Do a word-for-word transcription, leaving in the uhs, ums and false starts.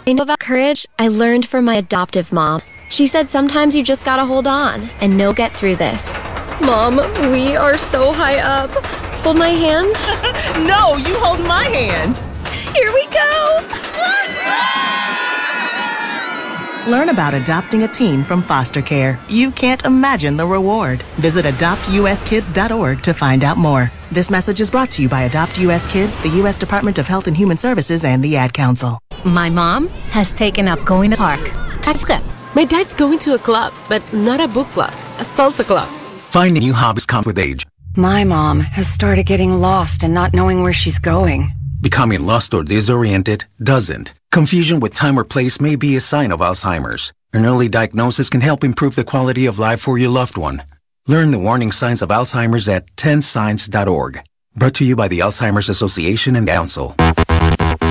I know about courage I learned from my adoptive mom. She said sometimes you just gotta hold on and know get through this. Mom, we are so high up. Hold my hand. No, you hold my hand. Here we go. Learn about adopting a teen from foster care. You can't imagine the reward. Visit adopt u s kids dot org to find out more. This message is brought to you by Adopt U S Kids, the U S Department of Health and Human Services, and the Ad Council. My mom has taken up going to the park. My dad's going to a club, but not a book club, a salsa club. Finding new hobbies come with age. My mom has started getting lost and not knowing where she's going. Becoming lost or disoriented doesn't. Confusion with time or place may be a sign of Alzheimer's. An early diagnosis can help improve the quality of life for your loved one. Learn the warning signs of Alzheimer's at ten signs dot org. Brought to you by the Alzheimer's Association and Council.